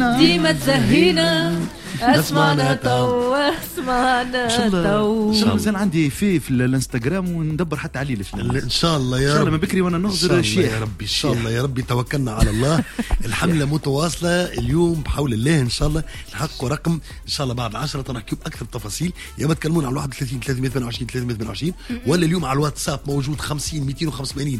ديما تزهينا اسمعنا تو اسمعنا تو. ان شاء الله مازال عندي في الانستغرام وندبر حتى عليه ان شاء الله يا رب. ان شاء الله من بكري وانا نغزر الشيخ يا ربي. ان شاء الله يا ربي توكلنا على الله. الحمله متواصله اليوم بحول الله ان شاء الله نحقق رقم ان شاء الله بعد 10 نحكي باكثر التفاصيل. يا ما تكلمون على 31 328 328 ولا اليوم على الواتساب موجود 50 285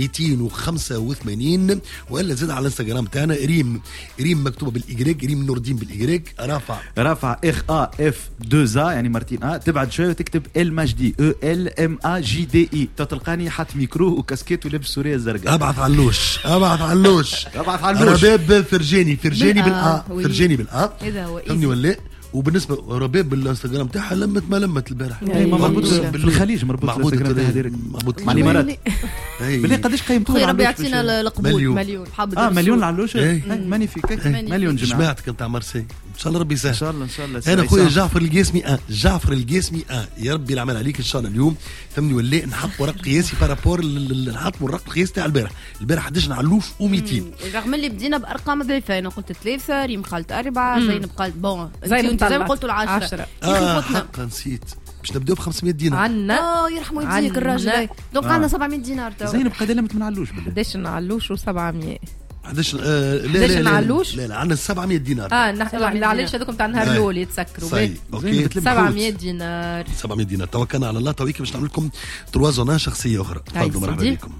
285 ولا زاد على الانستغرام تاعنا ريم مكتوبه بالايجريك ريم نور الدين بالايجريك رافع RAF2A يعني مارتين تبعد شويه وتكتب المجدي ELMAGDI تلقاني حط ميكرو وكاسكيت ولبس سوريا الزرقاء. ابعث علوش رباب فرجاني بالآ فهمني ولا. وبالنسبه رباب بالانستغرام تاعها لمت البارح مربوط في الخليج مربوط مع الامارات. بالله قداش قيمتوه ربي يعطينا القبول مليون مليون العلوش مانيفيك مليون جماعتك انت مارسي ان شاء الله ربي يسهل. ان شاء الله انا خويا جعفر القاسمي يا ربي العمل عليك ان شاء الله اليوم فهمني ولا نحط ورق قياسي بارابور نحط الرقم القياسي تاع البارح حدشنا علوش و200 رغم اللي بدينا بارقام ضعيفه. انا قلت 3 ريم قالت 4 زينب قالت بون زي ما قلتوا 10 حقا نسيت باش نبداو ب 500 دينار عنا يرحموا يديك الراجل دونك عندنا 700 دينار تو. زينب قد لمت من علوش قداش نعلوش و700 لا نعلوش لا عندنا 700 دينار علاش هذوكم تاع النهار الاول يتسكروا 700 دينار توكلنا على الله. تويك باش نعمل لكم 3 زونان شخصيه اخرى. تفضلوا مرحبا بكم.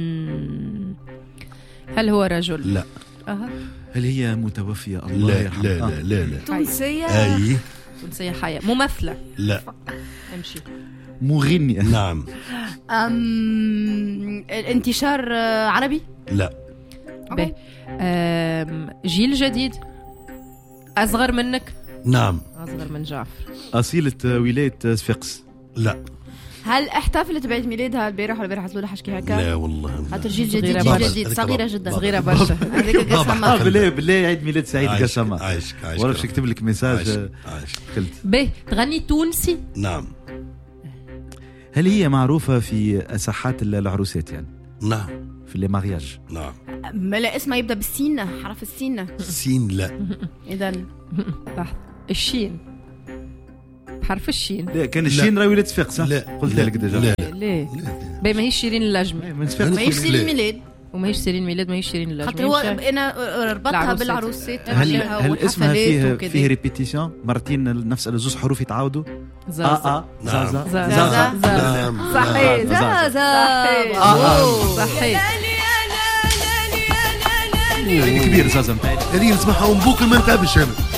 هل هو رجل؟ لا. هل هي متوفيه الله يرحمها؟ لا تونسيه. اي تونسيه حيه. ممثله؟ لا. امشي. مغنيه؟ نعم. انتشار عربي؟ لا. جيل جديد أصغر منك؟ نعم. أصغر من جعفر. أصيلة ولاية صفاقس؟ لا. هل احتفلت بعيد ميلادها البارح ولا البارح حصلوا حكي هكا؟ لا والله. خاطر جيل جديد صغيرة جدا صغيرة برشا. هذيك قسمة. بالله عيد ميلاد سعيد قسمة. عايشك ولا باش نكتب لك ميساج. قلت تغني تونسي؟ نعم. هل هي معروفة في ساحات العروسات يعني؟ نعم. في لي مارياج؟ نعم. لا اسمها يبدا بالسين حرف السين. سين لا. اذا الشين بحرف الشين. لا كان الشين راهي ولاد صفاقس. لا قلت لك ديجا. لا ما هيش شيرين اللجمة ماهيش سيرين ميلاد وماهيش سيرين ميلاد ماهيش شيرين اللجمة. خاطر هو انا ربطها بالعروسات. هل اسمها فيه ريبيتيشن مرتين نفس زوج حروف يتعاودوا؟ زازا صحيح صحيح كبير زازا هذه نسمعها ونبوك المنتبش انا